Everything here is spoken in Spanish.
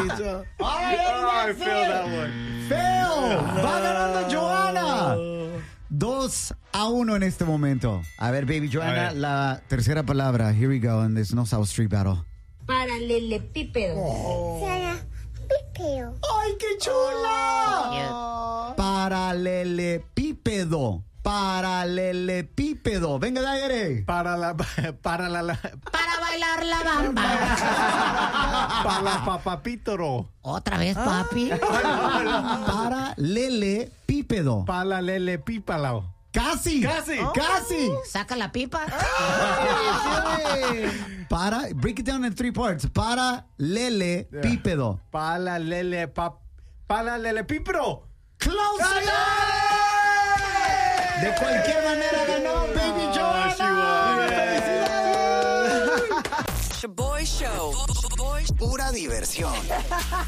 dicho. I feel that one. ¡Feo! ¡Va ganando Joanna! 2-1 en este momento. A ver, baby Joanna, la tercera palabra. Here we go in this No South Street battle. Paralelepípedo. Paralelepípedo. ¡Ay, qué chula! Paralelepípedo. Paralelepípedo. Venga, Dayere. Para Para bailar la bamba. la papapítoro. Otra vez, papi. Paralelepípedo. Paralelepípalo. Casi. Casi. Casi. Saca la pipa. Break it down in 3 parts. Paralelepípedo. Paralelepípero. Close enough. De cualquier manera ganó Baby Joanna. Shaboy Show. Pura diversión.